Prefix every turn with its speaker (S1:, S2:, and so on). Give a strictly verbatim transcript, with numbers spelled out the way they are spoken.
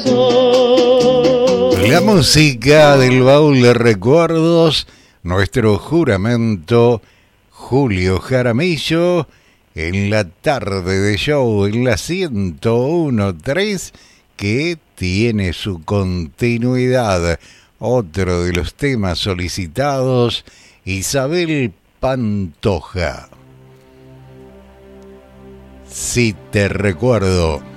S1: La música del baúl de recuerdos, nuestro juramento, Julio Jaramillo, en la tarde de show, en la ciento uno punto tres, que tiene su continuidad. Otro de los temas solicitados, Isabel Pantoja. Si te recuerdo.